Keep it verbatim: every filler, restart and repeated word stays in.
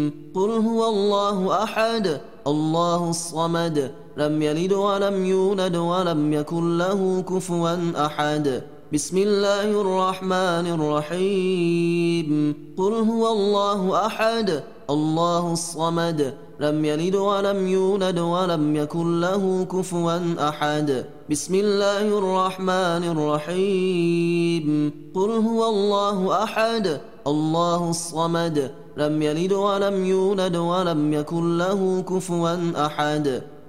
قل هو الله أحد الله الصمد لم يلد ولم يولد ولم يكن له كفوا أحد بسم الله الرحمن الرحيم قل هو الله أحد الله الصمد لم يلد ولم يولد ولم يكن له كفوا أحد بسم الله الرحمن الرحيم قل هو الله أحد الله الصمد لم يلد ولم يولد ولم يكن له كفوا أحد